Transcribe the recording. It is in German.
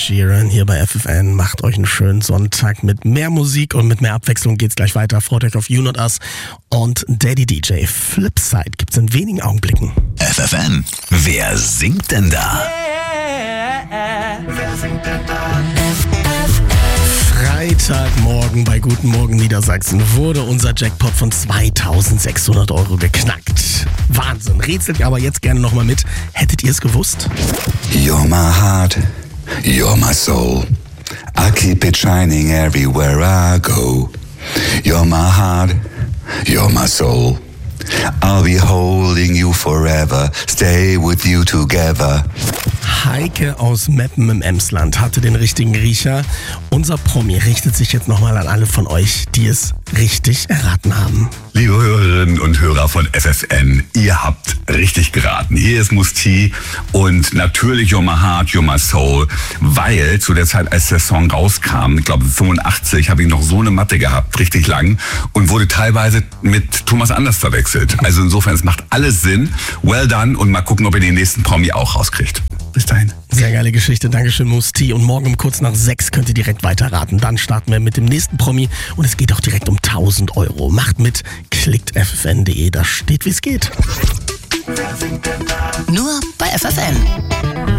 Sheeran hier bei FFN. Macht euch einen schönen Sonntag mit mehr Musik und mit mehr Abwechslung geht's gleich weiter. Freut euch auf You Not Us und Daddy DJ. Flipside gibt's in wenigen Augenblicken. FFN, wer singt denn da? Wer singt denn da? Freitagmorgen bei Guten Morgen Niedersachsen wurde unser Jackpot von 2.600 € geknackt. Wahnsinn. Rätselt ihr aber jetzt gerne nochmal mit. Hättet ihr es gewusst? You're my heart, you're my soul. I keep it shining everywhere I go. You're my heart, you're my soul. I'll be holding you forever, stay with you together. Heike aus Meppen im Emsland hatte den richtigen Riecher. Unser Promi richtet sich jetzt nochmal an alle von euch, die es richtig erraten haben. Liebe Hörerinnen und Hörer von FFN, ihr habt richtig geraten. Hier ist Musti und natürlich You're My Heart, You're My Soul, weil zu der Zeit, als der Song rauskam, ich glaube 85, habe ich noch so eine Matte gehabt, richtig lang, und wurde teilweise mit Thomas Anders verwechselt. Also insofern, es macht alles Sinn. Well done und mal gucken, ob ihr den nächsten Promi auch rauskriegt. Bis dahin. Sehr geile Geschichte, Dankeschön Musti. Und morgen um kurz nach 6 könnt ihr direkt weiterraten. Dann starten wir mit dem nächsten Promi und es geht auch direkt um 1.000 €. Macht mit, klickt ffn.de, da steht, wie es geht. Wer singt denn da? Nur bei FFN.